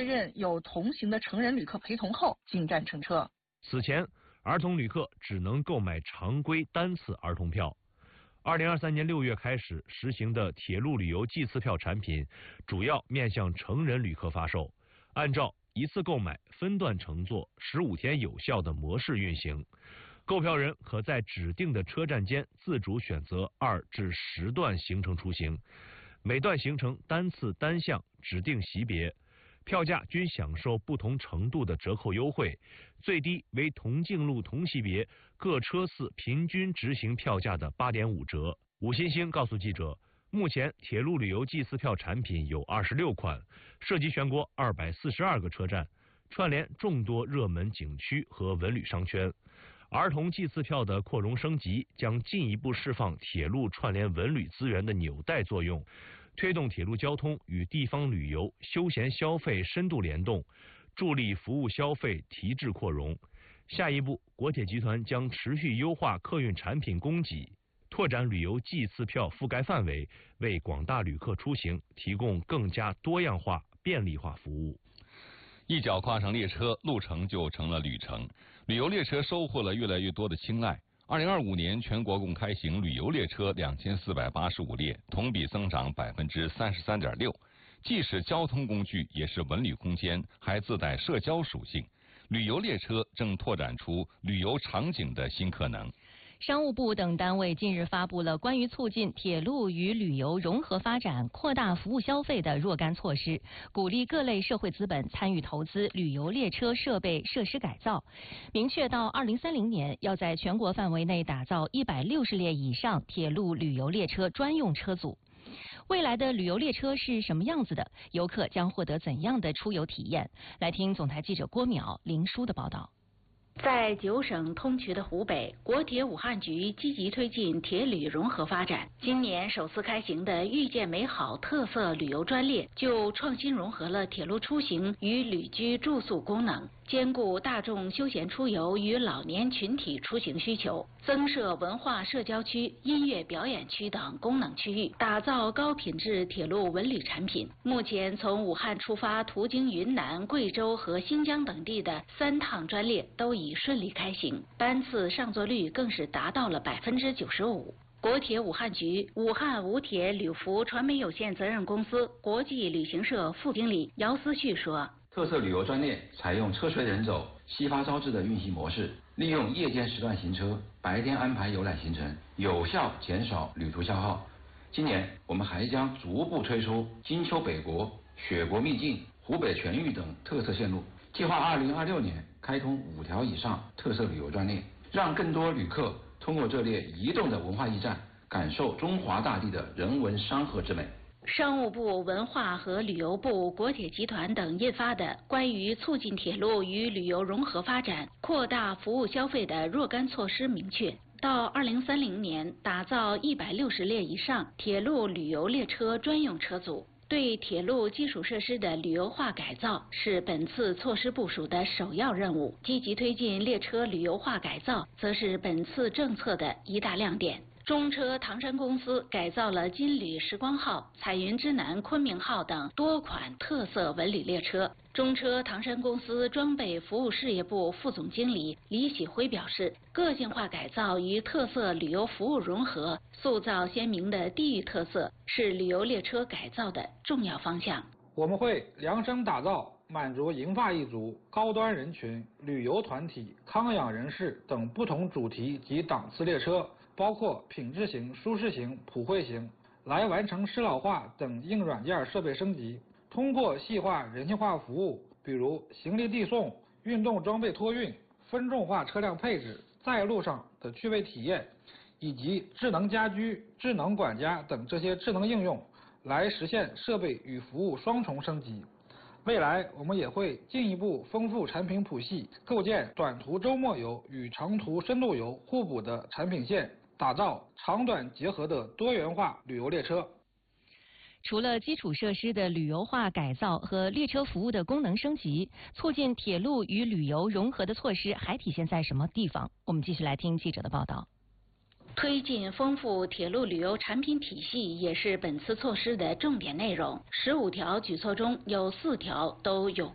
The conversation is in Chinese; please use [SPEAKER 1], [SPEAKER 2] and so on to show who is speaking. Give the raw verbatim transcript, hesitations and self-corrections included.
[SPEAKER 1] 认有同行的成人旅客陪同后进站乘车。
[SPEAKER 2] 此前，儿童旅客只能购买常规单次儿童票。二零二三年六月开始实行的铁路旅游季次票产品，主要面向成人旅客发售，按照一次购买、分段乘坐、十五天有效的模式运行。购票人可在指定的车站间自主选择二至十段行程出行，每段行程单次单项指定席别，票价均享受不同程度的折扣优惠，最低为同径路同级别各车次平均执行票价的 八点五 折。吴新兴告诉记者，目前铁路旅游季次票产品有二十六款，涉及全国二百四十二个车站，串联众多热门景区和文旅商圈。儿童季次票的扩容升级，将进一步释放铁路串联文旅资源的纽带作用，推动铁路交通与地方旅游、休闲消费深度联动，助力服务消费提质扩容。下一步，国铁集团将持续优化客运产品供给，拓展旅游季次票覆盖范围，为广大旅客出行提供更加多样化、便利化服务。
[SPEAKER 3] 一脚跨上列车，路程就成了旅程。旅游列车收获了越来越多的青睐。二零二五年，全国共开行旅游列车两千四百八十五列，同比增长百分之三十三点六。既是交通工具，也是文旅空间，还自带社交属性。旅游列车正拓展出旅游场景的新可能。
[SPEAKER 4] 商务部等单位近日发布了关于促进铁路与旅游融合发展、扩大服务消费的若干措施，鼓励各类社会资本参与投资旅游列车设备设施改造。明确到二零三零年要在全国范围内打造一百六十列以上铁路旅游列车专用车组。未来的旅游列车是什么样子的？游客将获得怎样的出游体验？来听总台记者郭淼、林舒的报道。
[SPEAKER 5] 在九省通衢的湖北，国铁武汉局积极推进铁旅融合发展。今年首次开行的遇见美好特色旅游专列，就创新融合了铁路出行与旅居住宿功能，兼顾大众休闲出游与老年群体出行需求，增设文化社交区、音乐表演区等功能区域，打造高品质铁路文旅产品。目前从武汉出发途经云南、贵州和新疆等地的三趟专列都已顺利开行，班次上座率更是达到了百分之九十五。国铁武汉局武汉武铁旅服传媒有限责任公司国际旅行社副经理姚思旭说，
[SPEAKER 6] 特色旅游专列采用车随人走、夕发朝至的运行模式，利用夜间时段行车，白天安排游览行程，有效减少旅途消耗。今年我们还将逐步推出金秋北国、雪国秘境、湖北全域等特色线路，计划二零二六年开通五条以上特色旅游专列，让更多旅客通过这列移动的文化驿站，感受中华大地的人文山河之美。
[SPEAKER 5] 商务部、文化和旅游部、国铁集团等印发的《关于促进铁路与旅游融合发展、扩大服务消费的若干措施》明确，到二零三零年打造一百六十列以上铁路旅游列车专用车组。对铁路基础设施的旅游化改造是本次措施部署的首要任务，积极推进列车旅游化改造，则是本次政策的一大亮点。中车唐山公司改造了金旅时光号、彩云之南昆明号等多款特色文旅列车。中车唐山公司装备服务事业部副总经理李喜辉表示，个性化改造与特色旅游服务融合，塑造鲜明的地域特色，是旅游列车改造的重要方向。
[SPEAKER 7] 我们会量身打造满足银发一族、高端人群、旅游团体、康养人士等不同主题及档次列车，包括品质型、舒适型、普惠型，来完成适老化等硬软件设备升级。通过细化人性化服务，比如行李递送、运动装备托运、分众化车辆配置、在路上的趣味体验，以及智能家居、智能管家等这些智能应用，来实现设备与服务双重升级。未来我们也会进一步丰富产品谱系，构建短途周末游与长途深度游互补的产品线，打造长短结合的多元化旅游列车。
[SPEAKER 4] 除了基础设施的旅游化改造和列车服务的功能升级，促进铁路与旅游融合的措施还体现在什么地方？我们继续来听记者的报道。
[SPEAKER 5] 推进丰富铁路旅游产品体系也是本次措施的重点内容。十五条举措中有四条都有